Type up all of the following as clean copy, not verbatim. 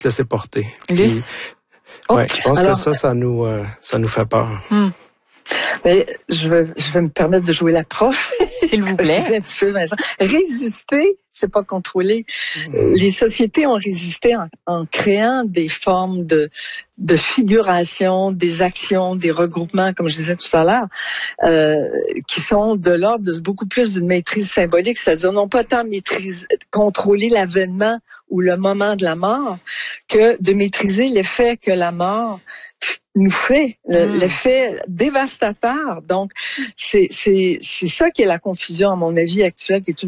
laisser porter. Luce? Ouais, je pense que ça nous fait peur. Mais je vais me permettre de jouer la prof. S'il vous plaît. Un petit peu, Vincent. Résister, c'est pas contrôler. Les sociétés ont résisté en créant des formes de figuration, des actions, des regroupements, comme je disais tout à l'heure, qui sont de l'ordre de beaucoup plus d'une maîtrise symbolique, c'est-à-dire non pas tant contrôler l'avènement ou le moment de la mort, que de maîtriser l'effet que la mort nous fait, l'effet dévastateur. Donc, c'est ça qui est la confusion, à mon avis, actuelle, qui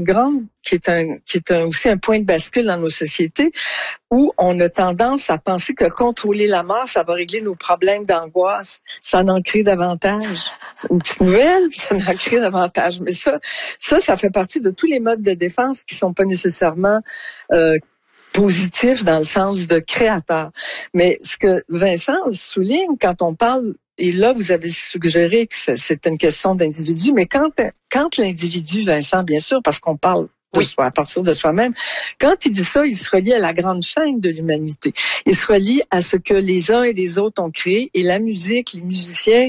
est aussi un point de bascule dans nos sociétés, où on a tendance à penser que contrôler la mort, ça va régler nos problèmes d'angoisse. Ça en crée davantage. C'est une petite nouvelle, ça en crée davantage. Mais ça fait partie de tous les modes de défense qui sont pas nécessairement positif dans le sens de créateur. Mais ce que Vincent souligne quand on parle, et là vous avez suggéré que c'est une question d'individu, mais quand l'individu, Vincent, bien sûr, parce qu'on parle de soi, à partir de soi-même, quand il dit ça, il se relie à la grande chaîne de l'humanité. Il se relie à ce que les uns et les autres ont créé, et la musique, les musiciens,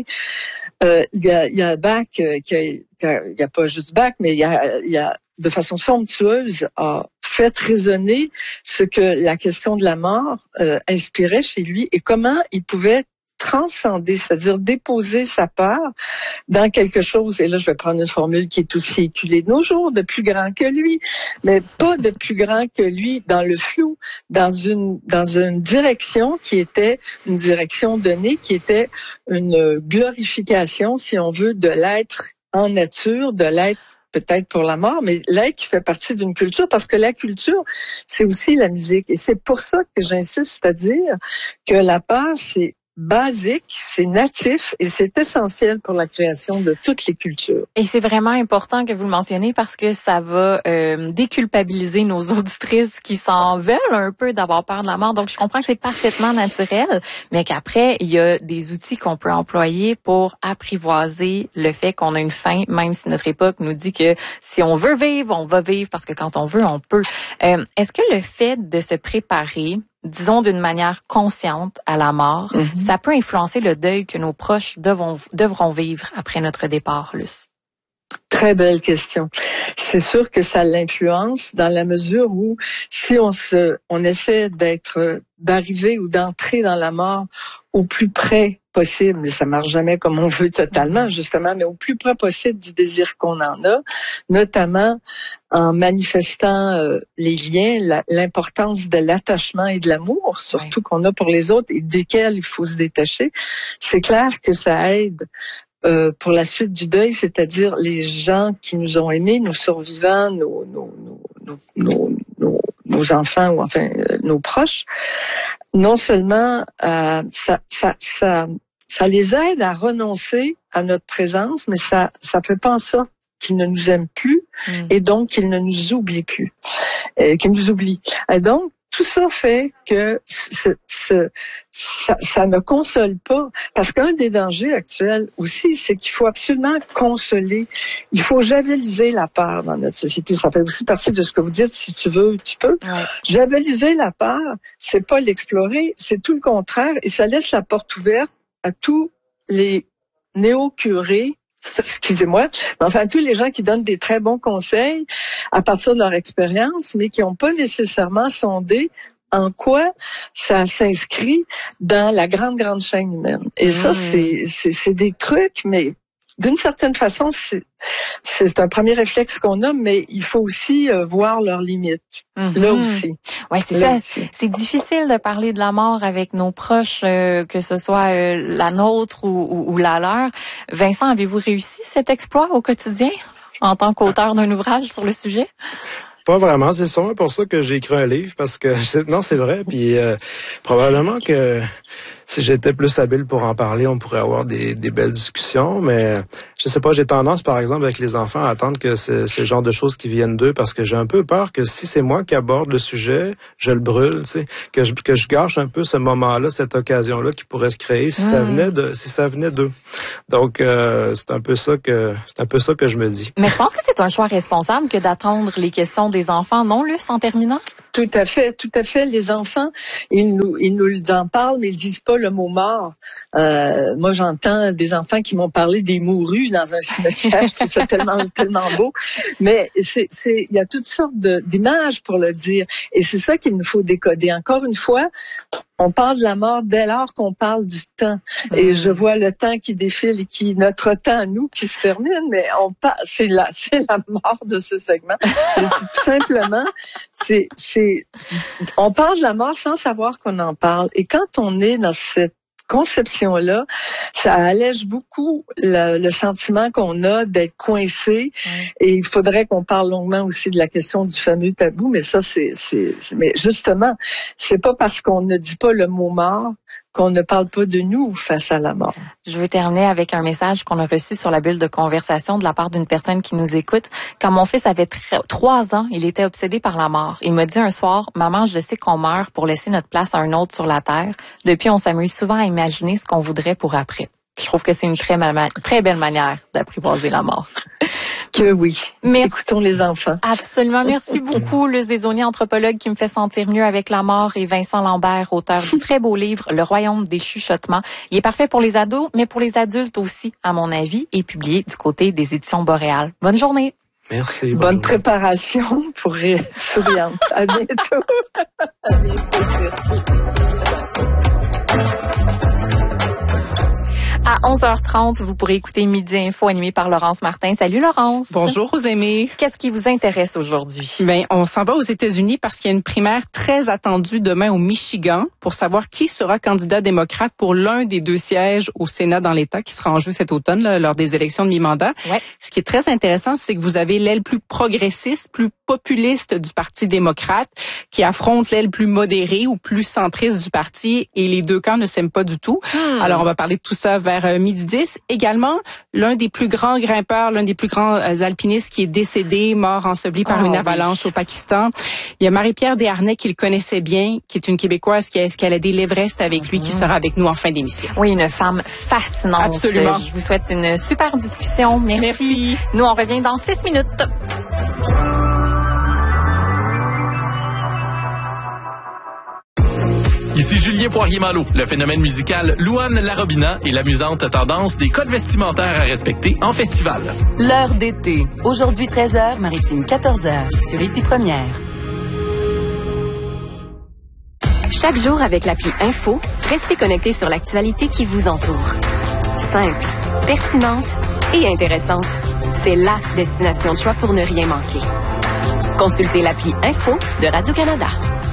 il y a Bach, il y a pas juste Bach, mais il y a de façon somptueuse, a fait résonner ce que la question de la mort inspirait chez lui et comment il pouvait transcender, c'est-à-dire déposer sa peur dans quelque chose, et là je vais prendre une formule qui est aussi éculée de nos jours, de plus grand que lui, mais pas de plus grand que lui dans le flou, dans une direction qui était une direction donnée, qui était une glorification, si on veut, de l'être en nature, de l'être peut-être pour la mort, mais l'être qui fait partie d'une culture, parce que la culture, c'est aussi la musique. Et c'est pour ça que j'insiste, c'est-à-dire que la peur, c'est basique, c'est natif et c'est essentiel pour la création de toutes les cultures. Et c'est vraiment important que vous le mentionnez parce que ça va déculpabiliser nos auditrices qui s'en veulent un peu d'avoir peur de la mort. Donc, je comprends que c'est parfaitement naturel, mais qu'après, il y a des outils qu'on peut employer pour apprivoiser le fait qu'on a une fin, même si notre époque nous dit que si on veut vivre, on va vivre parce que quand on veut, on peut. Est-ce que le fait de se préparer, disons d'une manière consciente à la mort, ça peut influencer le deuil que nos proches devront vivre après notre départ, Luce? Très belle question. C'est sûr que ça l'influence dans la mesure où si on essaie d'arriver ou d'entrer dans la mort au plus près possible, mais ça marche jamais comme on veut totalement, justement, mais au plus près possible du désir qu'on en a, notamment en manifestant les liens, l'importance de l'attachement et de l'amour, surtout qu'on a pour les autres et desquels il faut se détacher. C'est clair que ça aide pour la suite du deuil, c'est-à-dire les gens qui nous ont aimés, nos survivants, nos enfants ou enfin nos proches. Non seulement ça les aide à renoncer à notre présence, mais ça fait pas en sorte qu'ils ne nous aiment plus et donc qu'ils ne nous oublient plus, qu'ils nous oublient. Et donc tout ça fait que ça ne console pas. Parce qu'un des dangers actuels aussi, c'est qu'il faut absolument consoler. Il faut javeliser la peur dans notre société. Ça fait aussi partie de ce que vous dites. Si tu veux, tu peux. Ouais. Javeliser la peur, c'est pas l'explorer, c'est tout le contraire. Et ça laisse la porte ouverte à tous les néo-curés, excusez-moi, mais enfin tous les gens qui donnent des très bons conseils à partir de leur expérience, mais qui n'ont pas nécessairement sondé en quoi ça s'inscrit dans la grande chaîne humaine. Et ça, c'est des trucs, mais d'une certaine façon, c'est un premier réflexe qu'on a, mais il faut aussi voir leurs limites. Là aussi. Ouais, c'est ça. C'est difficile de parler de la mort avec nos proches, que ce soit la nôtre ou la leur. Vincent, avez-vous réussi cet exploit au quotidien en tant qu'auteur d'un ouvrage sur le sujet? Pas vraiment, c'est sûrement pour ça que j'ai écrit un livre, parce que non, c'est vrai, puis probablement que si j'étais plus habile pour en parler, on pourrait avoir des belles discussions, mais je sais pas, j'ai tendance, par exemple, avec les enfants, à attendre que c'est le genre de choses qui viennent d'eux, parce que j'ai un peu peur que si c'est moi qui aborde le sujet, je le brûle, tu sais, que je gâche un peu ce moment-là, cette occasion-là qui pourrait se créer si ça venait d'eux. Donc c'est un peu ça que je me dis. Mais je pense que c'est un choix responsable que d'attendre les questions des enfants, non, Luce, en terminant? Tout à fait. Les enfants, ils nous en parlent, mais ils disent pas le mot mort. Moi, j'entends des enfants qui m'ont parlé des mourus dans un cimetière. Je trouve ça tellement beau. Mais il y a toutes sortes d'images pour le dire. Et c'est ça qu'il nous faut décoder. Encore une fois, on parle de la mort dès lors qu'on parle du temps. Et je vois le temps qui défile et notre temps, nous, qui se termine, mais c'est la mort de ce segment. Mais c'est tout simplement, on parle de la mort sans savoir qu'on en parle. Et quand on est dans cette conception-là, ça allège beaucoup le sentiment qu'on a d'être coincé. Et il faudrait qu'on parle longuement aussi de la question du fameux tabou, mais ça, mais justement, c'est pas parce qu'on ne dit pas le mot mort qu'on ne parle pas de nous face à la mort. Je veux terminer avec un message qu'on a reçu sur la bulle de conversation de la part d'une personne qui nous écoute. Quand mon fils avait 3 ans, il était obsédé par la mort. Il m'a dit un soir, « Maman, je sais qu'on meurt pour laisser notre place à un autre sur la terre. Depuis, on s'amuse souvent à imaginer ce qu'on voudrait pour après. » Je trouve que c'est une très belle manière d'apprivoiser la mort. Que oui. Merci. Écoutons les enfants. Absolument. Merci beaucoup, Luce Desaulniers, anthropologue qui me fait sentir mieux avec la mort, et Vincent Lambert, auteur du très beau livre Le Royaume des chuchotements. Il est parfait pour les ados, mais pour les adultes aussi, à mon avis, et publié du côté des éditions Boréal. Bonne journée. Merci. Bonne préparation pour souriante. À bientôt. À bientôt. Merci. À 11h30, vous pourrez écouter Midi Info animé par Laurence Martin. Salut Laurence. Bonjour Rosémie. Qu'est-ce qui vous intéresse aujourd'hui? On s'en va aux États-Unis parce qu'il y a une primaire très attendue demain au Michigan pour savoir qui sera candidat démocrate pour l'un des 2 sièges au Sénat dans l'État qui sera en jeu cet automne lors des élections de mi-mandat. Ouais. Ce qui est très intéressant, c'est que vous avez l'aile plus progressiste, plus populiste du Parti démocrate qui affronte l'aile plus modérée ou plus centriste du parti, et les 2 camps ne s'aiment pas du tout. Alors on va parler de tout ça vers midi 10. Également, l'un des plus grands grimpeurs, l'un des plus grands alpinistes qui est décédé, mort enseveli par une avalanche au Pakistan. Il y a Marie-Pierre Desharnais qui le connaissait bien, qui est une Québécoise qui a escaladé l'Everest avec lui, qui sera avec nous en fin d'émission. Oui, une femme fascinante. Absolument. Je vous souhaite une super discussion. Merci. Nous, on revient dans 6 minutes. Ici Julien Poirier-Malo. Le phénomène musical Louane Larobina et l'amusante tendance des codes vestimentaires à respecter en festival. L'heure d'été. Aujourd'hui 13h, Maritime 14h, sur Ici Première. Chaque jour avec l'appli Info, restez connectés sur l'actualité qui vous entoure. Simple, pertinente et intéressante. C'est la destination de choix pour ne rien manquer. Consultez l'appli Info de Radio-Canada.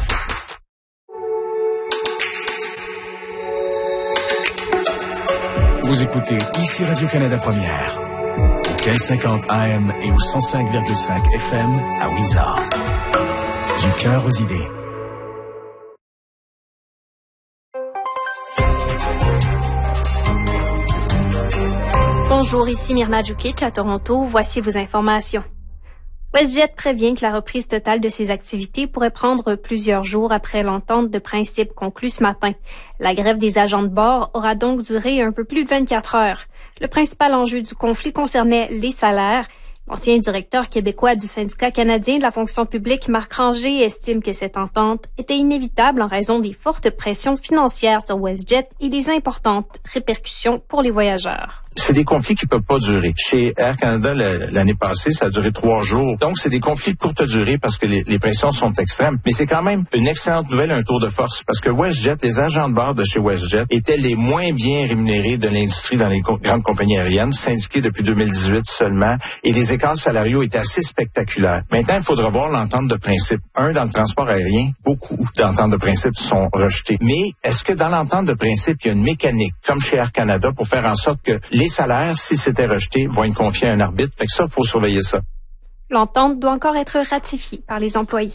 Vous écoutez ici Radio-Canada Première, au 1550 AM et au 105,5 FM à Windsor. Du cœur aux idées. Bonjour, ici Myrna Djukic à Toronto. Voici vos informations. WestJet prévient que la reprise totale de ses activités pourrait prendre plusieurs jours après l'entente de principe conclue ce matin. La grève des agents de bord aura donc duré un peu plus de 24 heures. Le principal enjeu du conflit concernait les salaires. L'ancien directeur québécois du syndicat canadien de la fonction publique, Marc Ranger, estime que cette entente était inévitable en raison des fortes pressions financières sur WestJet et des importantes répercussions pour les voyageurs. C'est des conflits qui peuvent pas durer. Chez Air Canada, l'année passée, ça a duré 3 jours. Donc, c'est des conflits de courte durée parce que les pressions sont extrêmes. Mais c'est quand même une excellente nouvelle, un tour de force. Parce que WestJet, les agents de bord de chez WestJet étaient les moins bien rémunérés de l'industrie dans les grandes compagnies aériennes, syndiqués depuis 2018 seulement. Et les écarts salariaux étaient assez spectaculaires. Maintenant, il faudra voir l'entente de principe. Dans le transport aérien, beaucoup d'ententes de principe sont rejetées. Mais est-ce que dans l'entente de principe, il y a une mécanique, comme chez Air Canada, pour faire en sorte que les salaires, si c'était rejeté, vont être confiés à un arbitre? Fait que ça, il faut surveiller ça. L'entente doit encore être ratifiée par les employés.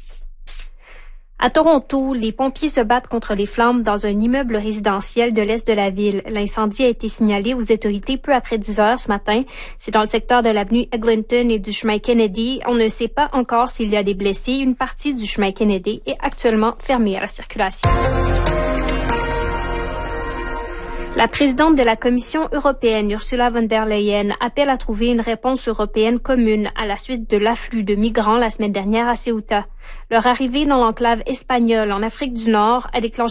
À Toronto, les pompiers se battent contre les flammes dans un immeuble résidentiel de l'est de la ville. L'incendie a été signalé aux autorités peu après 10 heures ce matin. C'est dans le secteur de l'avenue Eglinton et du chemin Kennedy. On ne sait pas encore s'il y a des blessés. Une partie du chemin Kennedy est actuellement fermée à la circulation. La présidente de la Commission européenne, Ursula von der Leyen, appelle à trouver une réponse européenne commune à la suite de l'afflux de migrants la semaine dernière à Ceuta. Leur arrivée dans l'enclave espagnole en Afrique du Nord a déclenché